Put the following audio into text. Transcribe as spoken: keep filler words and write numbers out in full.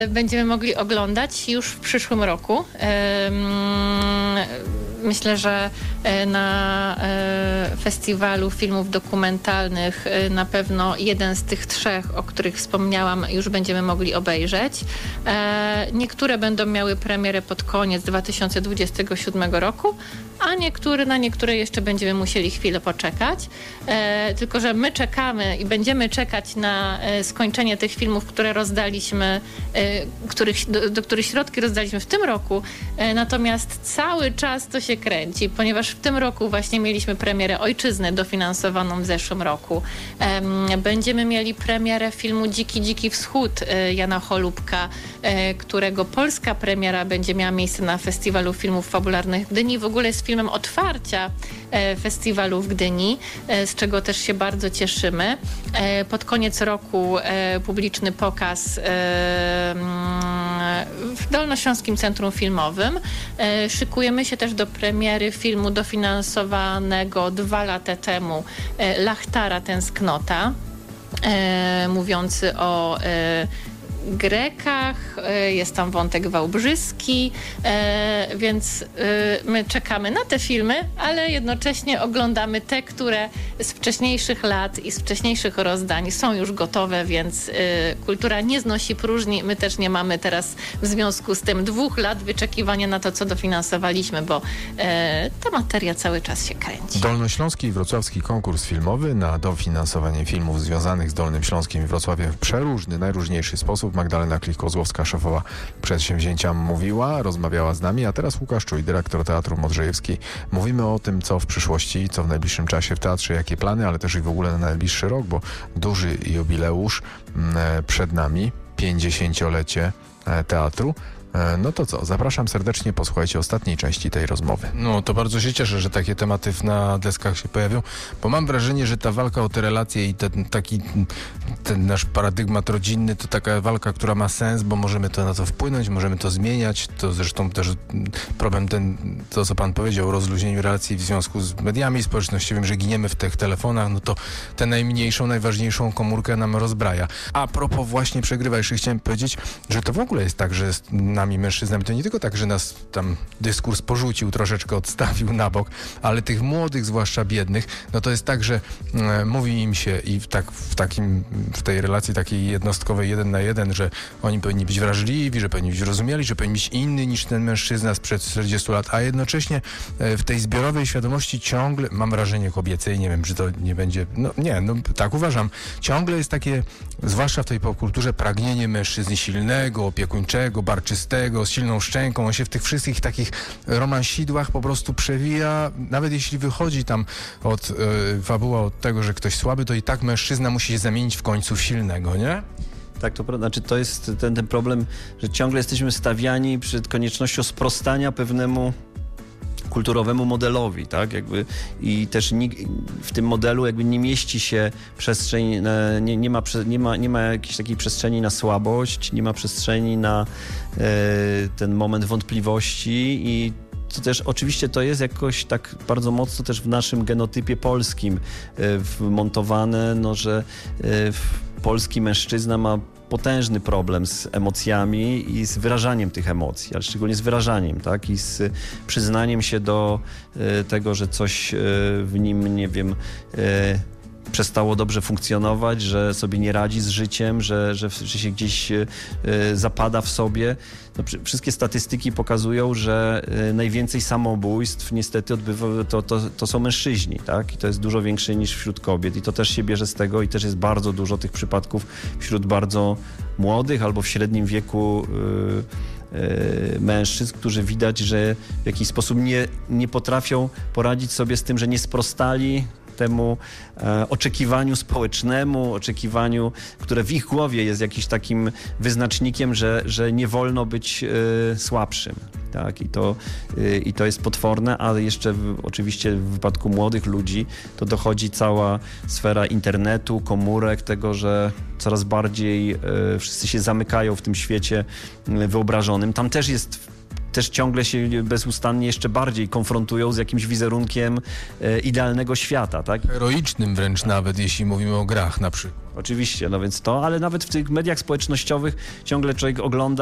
Będziemy mogli oglądać już w przyszłym roku. Myślę, że na festiwalu filmów dokumentalnych na pewno jeden z tych trzech, o których wspomniałam, już będziemy mogli obejrzeć. Niektóre będą miały premierę pod koniec dwa tysiące dwudziestego siódmego roku, a niektóre, na niektóre jeszcze będziemy musieli chwilę poczekać. Tylko że my czekamy i będziemy czekać na skończenie tych filmów, które rozdaliśmy, których, do, do których środki rozdaliśmy w tym roku. Natomiast cały czas to się kręci, ponieważ w tym roku właśnie mieliśmy premierę Ojczyzny dofinansowaną w zeszłym roku. Będziemy mieli premierę filmu Dziki, Dziki Wschód Jana Holubka, którego polska premiera będzie miała miejsce na Festiwalu Filmów Fabularnych w Gdyni. W ogóle jest filmem otwarcia festiwalu w Gdyni, z czego też się bardzo cieszymy. Pod koniec roku publiczny pokaz w Dolnośląskim Centrum Filmowym. Szykujemy się też do premiery filmu dofinansowanego dwa lata temu, Lachtara Tęsknota, mówiący o Grekach, jest tam wątek wałbrzyski, więc my czekamy na te filmy, ale jednocześnie oglądamy te, które z wcześniejszych lat i z wcześniejszych rozdań są już gotowe, więc kultura nie znosi próżni. My też nie mamy teraz w związku z tym dwóch lat wyczekiwania na to, co dofinansowaliśmy, bo ta materia cały czas się kręci. Dolnośląski i wrocławski konkurs filmowy na dofinansowanie filmów związanych z Dolnym Śląskiem i Wrocławiem w przeróżny, najróżniejszy sposób. Magdalena Klich-Kozłowska, szefowa przedsięwzięcia, mówiła, rozmawiała z nami, a teraz Łukasz Czuj, dyrektor Teatru Modrzejewskiej. Mówimy o tym, co w przyszłości, co w najbliższym czasie w teatrze, jakie plany, ale też i w ogóle na najbliższy rok, bo duży jubileusz przed nami, pięćdziesięciolecie teatru. No to co, zapraszam serdecznie, posłuchajcie ostatniej części tej rozmowy. No to bardzo się cieszę, że takie tematy na deskach się pojawią, bo mam wrażenie, że ta walka o te relacje i ten taki ten nasz paradygmat rodzinny to taka walka, która ma sens, bo możemy to na to wpłynąć, możemy to zmieniać. To zresztą też problem ten, to co pan powiedział o rozluźnieniu relacji w związku z mediami społecznościowymi, że giniemy w tych telefonach, no to tę najmniejszą, najważniejszą komórkę nam rozbraja. A propos właśnie przegrywa, jeszcze chciałem powiedzieć, że to w ogóle jest tak, że jest nami mężczyznami, to nie tylko tak, że nas tam dyskurs porzucił, troszeczkę odstawił na bok, ale tych młodych, zwłaszcza biednych, no to jest tak, że e, mówi im się i w, tak, w, takim, w tej relacji takiej jednostkowej jeden na jeden, że oni powinni być wrażliwi, że powinni być rozumieli, że powinni być inni niż ten mężczyzna sprzed czterdziestu lat, a jednocześnie e, w tej zbiorowej świadomości ciągle, mam wrażenie kobiecej, nie wiem, czy to nie będzie, no nie, no tak uważam, ciągle jest takie, zwłaszcza w tej popkulturze, pragnienie mężczyzny silnego, opiekuńczego, barczystego, z silną szczęką. On się w tych wszystkich takich romansidłach po prostu przewija. Nawet jeśli wychodzi tam od y, fabuła od tego, że ktoś słaby, to i tak mężczyzna musi się zamienić w końcu w silnego, nie? Tak, to znaczy to jest ten, ten problem, że ciągle jesteśmy stawiani przed koniecznością sprostania pewnemu kulturowemu modelowi, tak, jakby i też w tym modelu jakby nie mieści się przestrzeń, nie, nie, ma, nie, ma, nie ma jakiejś takiej przestrzeni na słabość, nie ma przestrzeni na e, ten moment wątpliwości i to też oczywiście to jest jakoś tak bardzo mocno też w naszym genotypie polskim e, wmontowane, no, że e, polski mężczyzna ma potężny problem z emocjami i z wyrażaniem tych emocji, ale szczególnie z wyrażaniem, tak, i z przyznaniem się do y, tego, że coś y, w nim, nie wiem, y, przestało dobrze funkcjonować, że sobie nie radzi z życiem, że, że, że się gdzieś y, zapada w sobie. No, wszystkie statystyki pokazują, że y, najwięcej samobójstw niestety odbywa, to, to, to są mężczyźni, tak? I to jest dużo większe niż wśród kobiet. I to też się bierze z tego i też jest bardzo dużo tych przypadków wśród bardzo młodych albo w średnim wieku y, y, mężczyzn, którzy widać, że w jakiś sposób nie, nie potrafią poradzić sobie z tym, że nie sprostali temu e, oczekiwaniu społecznemu, oczekiwaniu, które w ich głowie jest jakimś takim wyznacznikiem, że, że nie wolno być e, słabszym. Tak? I, to, e, I to jest potworne, ale jeszcze w, oczywiście w wypadku młodych ludzi to dochodzi cała sfera internetu, komórek, tego, że coraz bardziej e, wszyscy się zamykają w tym świecie wyobrażonym. Tam też jest też ciągle się bezustannie jeszcze bardziej konfrontują z jakimś wizerunkiem e, idealnego świata, tak? Heroicznym wręcz nawet, jeśli mówimy o grach na przykład. Oczywiście, no więc to, ale nawet w tych mediach społecznościowych ciągle człowiek ogląda